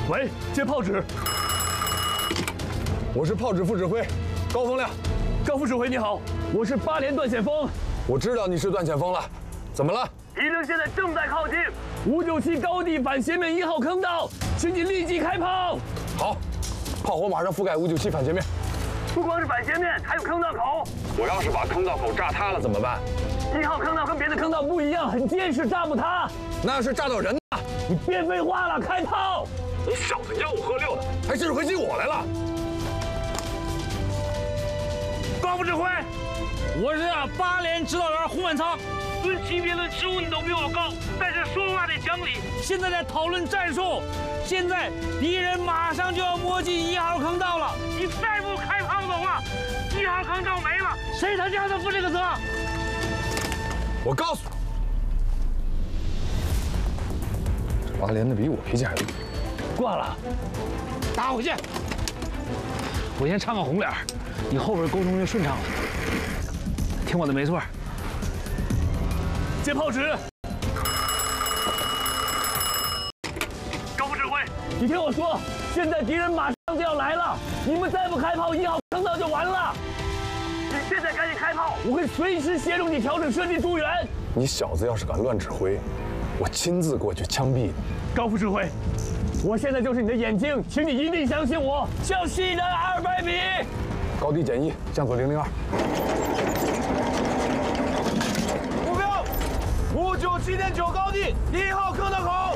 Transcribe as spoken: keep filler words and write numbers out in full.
喂，接炮指。 我是炮指副指挥高风亮。 高副指挥你好，我是八连段前锋。 我知道你是段前锋了，怎么了？ 敌人现在正在靠近五九七高地反斜面一号坑道，请你立即开炮。 好，炮火马上覆盖五九七反斜面。 不光是反斜面，还有坑道口。 我要是把坑道口炸塌了怎么办？ 一号坑道跟别的坑道不一样，很结实，炸不塌。 那要是炸到人呢？ 你别废话了，开炮！ 你小子吆五喝六的，还指挥起我来了。 高副指挥，我是八连指导员胡满仓。论级别、论职务你都比我高，但是说话得讲理。现在在讨论战术，现在敌人马上就要摸进一号坑道了，你再不开炮的话，一号坑道没了，谁他娘的负这个责？ 我告诉你，这八连的比我脾气还大。 挂了， 打回去。我先唱个红脸，你后边沟通就顺畅了。听我的没错。 接炮指。 高副指挥， 你听我说，现在敌人马上就要来了，你们再不开炮，一号坑道就完了。你现在赶紧开炮，我会随时协助你调整射击助援。 你小子要是敢乱指挥，我亲自过去枪毙你。 高副指挥，我现在就是你的眼睛，请你一定相信我。向西南二百米， 高低减一，向左零零二。 目标五九七点九高地一号坑道口。